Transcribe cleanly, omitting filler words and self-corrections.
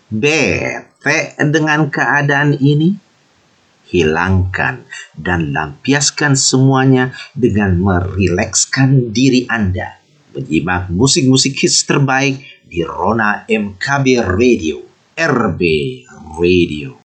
Bete dengan keadaan ini? Hilangkan dan lampiaskan semuanya dengan merilekskan diri Anda. Menyimak musik-musik hits terbaik di Rona MKB Radio, RB Radio.